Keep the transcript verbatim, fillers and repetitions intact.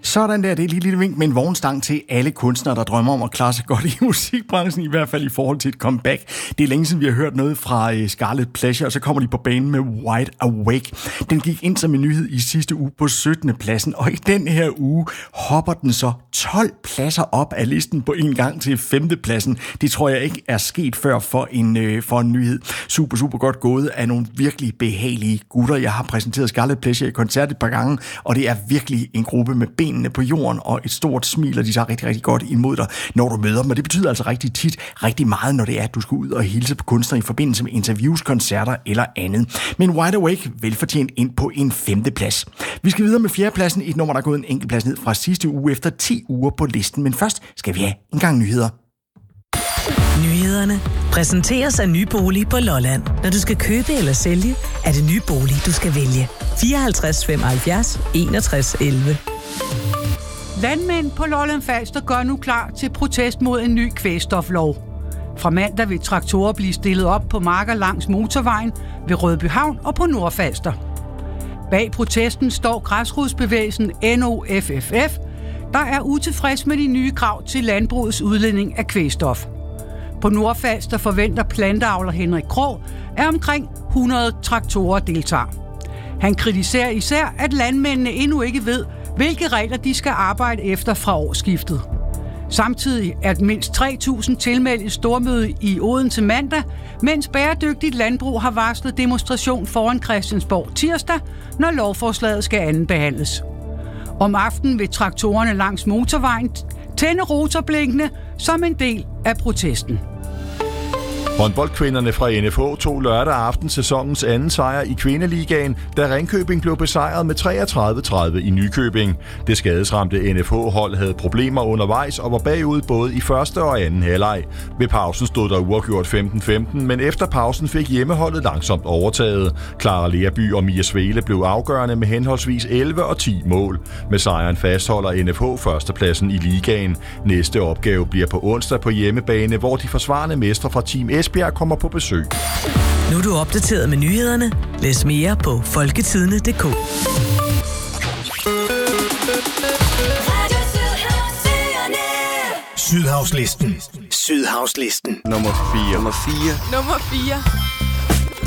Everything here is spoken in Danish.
Sådan der, det er lige lidt vink med en vognstang til alle kunstnere, der drømmer om at klare sig godt i musikbranchen, i hvert fald i forhold til et comeback. Det er længe siden, vi har hørt noget fra Scarlet Pleasure, og så kommer de på banen med Wide Awake. Den gik ind som en nyhed i sidste uge på syttende pladsen, og i den her uge hopper den så tolv pladser op af listen på en gang til femte pladsen. Det tror jeg ikke er sket før for en, øh, for en nyhed. Super, super godt gået af nogle virkelig behagelige gutter. Jeg har præsenteret Scarlet Pleasure i koncert et par gange, og det er virkelig en gruppe med ben på jorden og et stort smil, og de tager rigtig, rigtig godt imod dig, når du møder dem. Og det betyder altså rigtig tit, rigtig meget, når det er, at du skal ud og hilse på kunstnere i forbindelse med interviews, koncerter eller andet. Men Wide Awake velfortjent ind på en femte plads. Vi skal videre med fjerdepladsen i et nummer, der er gået en enkelt plads ned fra sidste uge efter ti uger på listen. Men først skal vi have en gang nyheder. Nyhederne præsenteres af Ny Bolig på Lolland. Når du skal købe eller sælge, er det Ny Bolig, du skal vælge. fireoghalvtreds femoghalvfjerds enogtres elleve. Landmænd på Lolland Falster gør nu klar til protest mod en ny kvægstoflov. Fra mandag vil traktorer blive stillet op på marker langs motorvejen ved Rødbyhavn og på Nordfalster. Bag protesten står græsrodsbevægelsen N O F F F, der er utilfreds med de nye krav til landbrugets udledning af kvægstof. På Nordfalster forventer planteavler Henrik Krog, at omkring hundrede traktorer deltager. Han kritiserer især, at landmændene endnu ikke ved, hvilke regler de skal arbejde efter fra årsskiftet. Samtidig er mindst tre tusind tilmeldt et stormøde i Odense mandag, mens Bæredygtigt Landbrug har varslet demonstration foran Christiansborg tirsdag, når lovforslaget skal andenbehandles. Om aftenen vil traktorerne langs motorvejen tænde rotorblinkene som en del af protesten. Håndboldkvinderne fra N F H tog lørdag aften sæsonens anden sejr i kvindeligaen, da Ringkøbing blev besejret med treogtredive tredive i Nykøbing. Det skadesramte N F H-hold havde problemer undervejs og var bagud både i første og anden halvleg. Ved pausen stod der uafgjort femten femten, men efter pausen fik hjemmeholdet langsomt overtaget. Clara Lerby og Mia Svele blev afgørende med henholdsvis elleve og ti mål. Med sejren fastholder N F H førstepladsen i ligaen. Næste opgave bliver på onsdag på hjemmebane, hvor de forsvarende mestre fra Team Esbjerg kommer på besøg. Nu er du opdateret med nyhederne. Læs mere på folketidende punktum d k. Sydhavslisten. Sydhavslisten. Nummer fire. Nummer fire. Nummer fire.